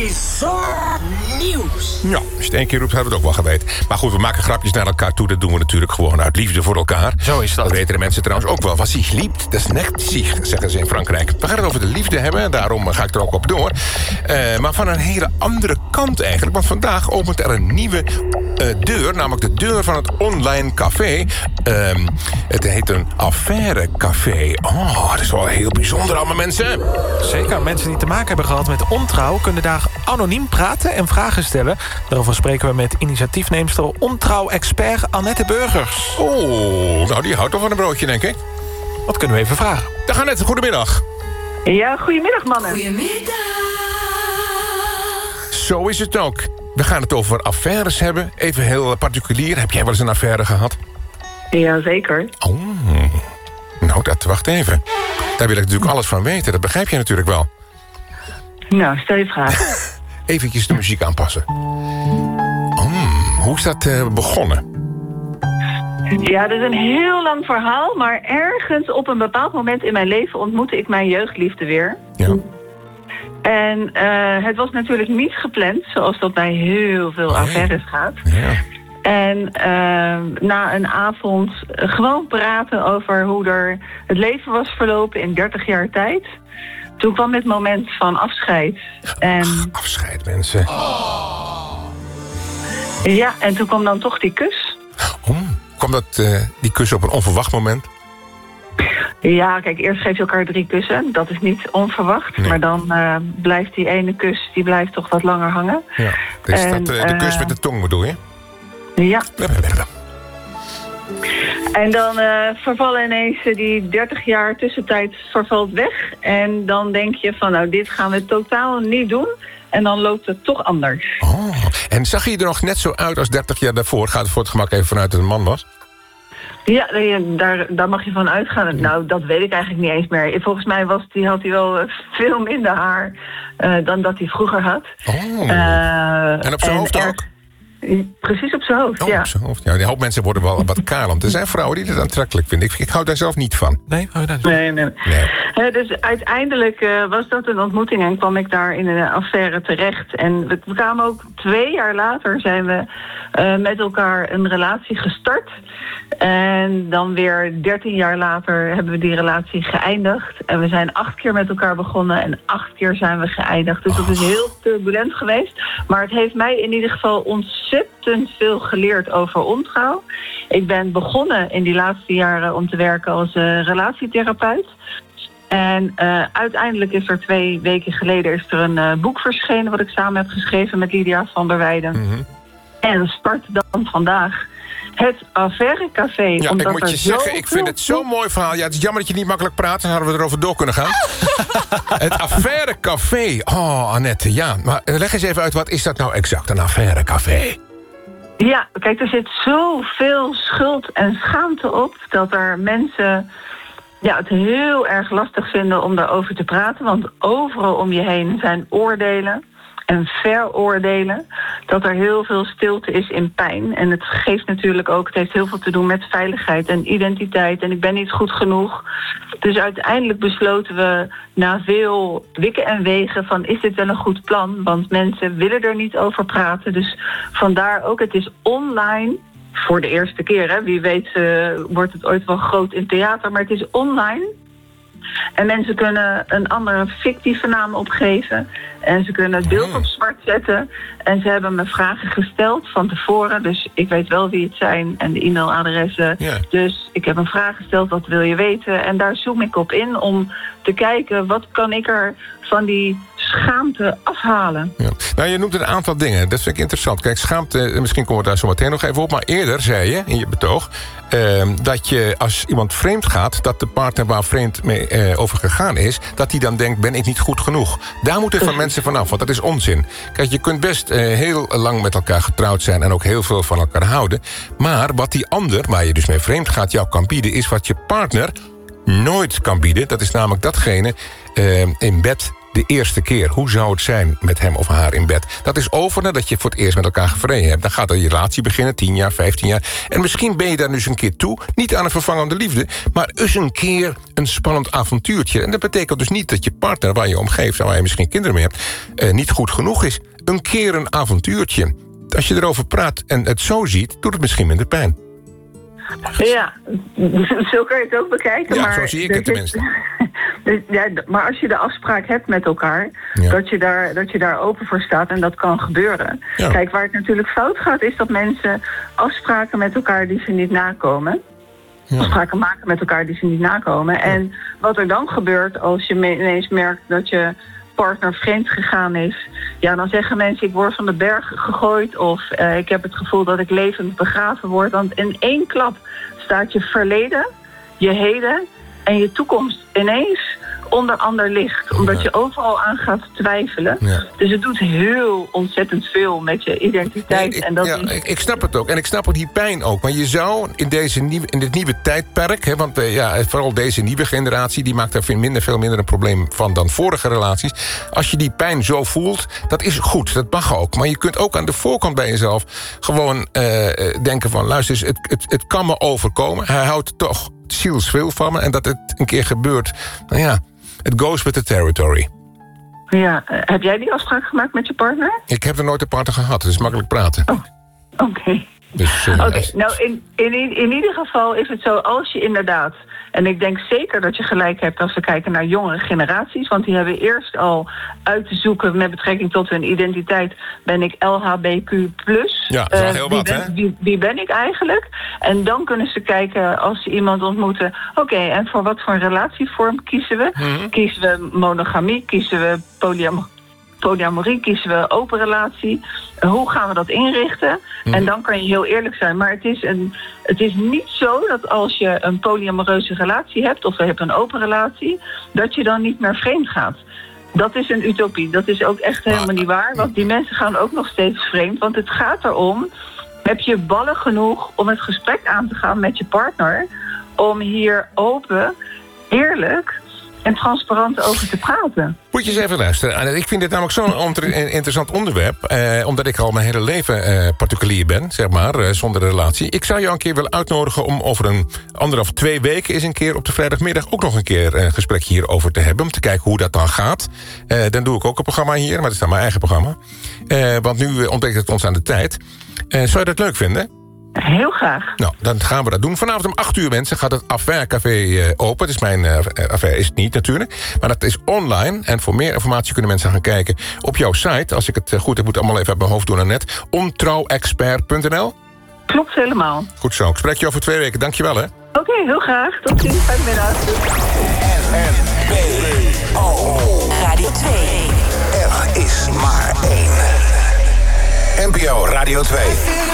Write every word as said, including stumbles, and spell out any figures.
Bizar nieuws. Ja, als je het één keer roept, hebben we het ook wel geweten. Maar goed, we maken grapjes naar elkaar toe. Dat doen we natuurlijk gewoon uit liefde voor elkaar. Zo is dat. Dat weten de mensen trouwens ook wel. Wat zich liebt, dat is net zich, zeggen ze in Frankrijk. We gaan het over de liefde hebben, daarom ga ik er ook op door. Uh, maar van een hele andere kant eigenlijk. Want vandaag opent er een nieuwe uh, deur, namelijk de deur van het online café. Uh, het heet een affaire-café. Oh, dat is wel heel bijzonder allemaal, mensen. Zeker, mensen die te maken hebben gehad met ontrouw kunnen daar anoniem praten en vragen stellen. Daarover spreken we met initiatiefneemster ontrouw-expert Annette Burgers. Oh, nou die houdt toch van een broodje, denk ik. Wat kunnen we even vragen? Dag Annette, goedemiddag. Ja, goedemiddag mannen. Goedemiddag. Zo is het ook. We gaan het over affaires hebben. Even heel particulier. Heb jij wel eens een affaire gehad? Ja, zeker. Oh, nou dat, wacht even. Daar wil ik natuurlijk alles van weten. Dat begrijp je natuurlijk wel. Nou, stel je vraag. Eventjes de muziek aanpassen. Oh, hoe is dat uh, begonnen? Ja, dat is een heel lang verhaal, maar ergens op een bepaald moment in mijn leven ontmoette ik mijn jeugdliefde weer. Ja. En uh, het was natuurlijk niet gepland, zoals dat bij heel veel nee. affaires gaat. Ja. En uh, na een avond uh, gewoon praten over hoe er het leven was verlopen in dertig jaar tijd. Toen kwam het moment van afscheid. En Ach, afscheid, mensen. ja, en toen kwam dan toch die kus. Oh, kwam dat, uh, die kus op een onverwacht moment? Ja, kijk, eerst geef je elkaar drie kussen. Dat is niet onverwacht. Nee. Maar dan uh, blijft die ene kus, die blijft toch wat langer hangen. Ja. Dus En, dat, uh, de kus uh, met de tong bedoel je? Ja. Blablabla. En dan uh, vervallen ineens uh, die dertig jaar tussentijd vervalt weg. En dan denk je van, nou, dit gaan we totaal niet doen. En dan loopt het toch anders. Oh, en zag je er nog net zo uit als dertig jaar daarvoor? Gaat er voor het gemak even vanuit dat het een man was? Ja, daar, daar mag je van uitgaan. Nou, dat weet ik eigenlijk niet eens meer. Volgens mij was die, had hij wel uh, veel minder haar uh, dan dat hij vroeger had. Oh. Uh, en op zijn hoofd er, ook? Precies op zijn hoofd, Oh, ja. op zijn hoofd. Ja, die hoop mensen worden wel wat kalend. Er zijn vrouwen die het aantrekkelijk vinden. Ik, ik hou daar zelf niet van. Nee, hou je daar niet? Nee, nee. Nee. Uh, dus uiteindelijk uh, was dat een ontmoeting en kwam ik daar in een affaire terecht. En we, we kwamen ook twee jaar later zijn we uh, met elkaar een relatie gestart. En dan weer dertien jaar later hebben we die relatie geëindigd. En we zijn acht keer met elkaar begonnen en acht keer zijn we geëindigd. Dus dat is heel turbulent geweest. Maar het heeft mij in ieder geval ontzettend veel geleerd over ontrouw. Ik ben begonnen in die laatste jaren om te werken als uh, relatietherapeut. En uh, uiteindelijk is er twee weken geleden is er een uh, boek verschenen wat ik samen heb geschreven met Lydia van der Weijden. Mm-hmm. En start dan vandaag het Affaire-café. Ja, omdat ik moet je zeggen, ik vind zoveel... het zo'n mooi verhaal. Ja, het is jammer dat je niet makkelijk praat, dan hadden we erover door kunnen gaan. Het Affaire-café. Oh, Annette, ja. Maar leg eens even uit, wat is dat nou exact, een Affaire-café? Ja, kijk, er zit zoveel schuld en schaamte op dat er mensen ja, het heel erg lastig vinden om daarover te praten. Want overal om je heen zijn oordelen en veroordelen. Dat er heel veel stilte is in pijn. En het geeft natuurlijk ook, het heeft heel veel te doen met veiligheid en identiteit. En ik ben niet goed genoeg. Dus uiteindelijk besloten we na veel wikken en wegen van is dit wel een goed plan? Want mensen willen er niet over praten. Dus vandaar ook, het is online. Voor de eerste keer, hè. Wie weet uh, wordt het ooit wel groot in theater, maar het is online. En mensen kunnen een andere fictieve naam opgeven. En ze kunnen het beeld op zwart zetten. En ze hebben me vragen gesteld van tevoren. Dus ik weet wel wie het zijn en de e-mailadressen. Ja. Dus ik heb een vraag gesteld, wat wil je weten? En daar zoom ik op in om te kijken, wat kan ik er van die schaamte afhalen? Ja. Nou, je noemt een aantal dingen. Dat vind ik interessant. Kijk, schaamte, misschien komen we daar zo meteen nog even op. Maar eerder zei je in je betoog Uh, dat je als iemand vreemd gaat, dat de partner waar vreemd mee uh, over gegaan is, dat die dan denkt, ben ik niet goed genoeg? Daar moeten van mensen vanaf, want dat is onzin. Kijk, je kunt best uh, heel lang met elkaar getrouwd zijn en ook heel veel van elkaar houden. Maar wat die ander, waar je dus mee vreemd gaat, jou kan bieden, is wat je partner nooit kan bieden. Dat is namelijk datgene uh, in bed de eerste keer. Hoe zou het zijn met hem of haar in bed? Dat is over nadat je voor het eerst met elkaar gevreden hebt. Dan gaat er je relatie beginnen, tien jaar, vijftien jaar. En misschien ben je daar dus een keer toe. Niet aan een vervangende liefde, maar eens een keer een spannend avontuurtje. En dat betekent dus niet dat je partner waar je omgeeft... en waar je misschien kinderen mee hebt, eh, niet goed genoeg is. Een keer een avontuurtje. Als je erover praat en het zo ziet, doet het misschien minder pijn. Ja, zo kan je het ook bekijken. Ja, maar zo zie ik het tenminste. Ja, maar als je de afspraak hebt met elkaar, ja. dat, je daar, dat je daar open voor staat en dat kan gebeuren. Ja. Kijk, waar het natuurlijk fout gaat, is dat mensen afspraken met elkaar die ze niet nakomen. Ja. Afspraken maken met elkaar die ze niet nakomen. Ja. En wat er dan gebeurt als je ineens merkt dat je partner vreemd gegaan is, ja, dan zeggen mensen, ik word van de berg gegooid of uh, ik heb het gevoel dat ik levend begraven word. Want in één klap staat je verleden, je heden en je toekomst ineens onder ander licht. Omdat je overal aan gaat twijfelen. Ja. Dus het doet heel ontzettend veel met je identiteit. Nee, ik, en dat ja, is... ik, ik snap het ook. En ik snap ook die pijn ook. Maar je zou in, deze nieuwe, in dit nieuwe tijdperk... Hè, want uh, ja, vooral deze nieuwe generatie... die maakt daar veel minder, veel minder een probleem van dan vorige relaties. Als je die pijn zo voelt, dat is goed. Dat mag ook. Maar je kunt ook aan de voorkant bij jezelf... gewoon uh, denken van... luister eens, het, het, het kan me overkomen. Hij houdt toch zielsveel van me. En dat het een keer gebeurt... nou ja, it goes with the territory. Ja, uh, heb jij die afspraak gemaakt met je partner? Ik heb er nooit een partner gehad, dus makkelijk praten. Oh, oké. Okay. Dus, uh, Oké, okay, nou in, in, in ieder geval is het zo, als je inderdaad... en ik denk zeker dat je gelijk hebt als we kijken naar jongere generaties... want die hebben eerst al uit te zoeken met betrekking tot hun identiteit... ben ik L H B Q plus. Ja, dat is wel heel uh, wie wat, ben, hè? Wie, wie ben ik eigenlijk? En dan kunnen ze kijken als ze iemand ontmoeten... oké, okay, en voor wat voor een relatievorm kiezen we? Mm-hmm. Kiezen we monogamie? Kiezen we polyamorie? Polyamorie, kiezen we open relatie. Hoe gaan we dat inrichten? Mm. En dan kan je heel eerlijk zijn. Maar het is, een, het is niet zo dat als je een polyamoreuze relatie hebt... of je hebt een open relatie... dat je dan niet meer vreemd gaat. Dat is een utopie. Dat is ook echt helemaal niet waar. Want die mensen gaan ook nog steeds vreemd. Want het gaat erom... heb je ballen genoeg om het gesprek aan te gaan met je partner... om hier open, eerlijk... en transparant over te praten. Moet je eens even luisteren. Ik vind dit namelijk zo'n interessant onderwerp. Eh, omdat ik al mijn hele leven eh, particulier ben, zeg maar, eh, zonder relatie. Ik zou jou een keer willen uitnodigen om over een anderhalf, twee weken... eens een keer op de vrijdagmiddag ook nog een keer een gesprek hierover te hebben. Om te kijken hoe dat dan gaat. Eh, dan doe ik ook een programma hier, maar dat is dan mijn eigen programma. Eh, want nu ontdekt het ons aan de tijd. Eh, zou je dat leuk vinden? Heel graag. Nou, dan gaan we dat doen. Vanavond om acht uur, mensen, gaat het Affaire Café uh, open. Het is mijn uh, affaire, is het niet natuurlijk. Maar dat is online. En voor meer informatie kunnen mensen gaan kijken op jouw site. Als ik het uh, goed heb, moet ik allemaal even uit mijn hoofd doen daarnet. ontrouwexpert punt n l. Klopt helemaal. Goed zo. Ik spreek je over twee weken. Dank je wel, hè. Oké, okay, heel graag. Tot ziens. Fijne middag. N B O Radio twee. Er is maar één. N P O Radio twee.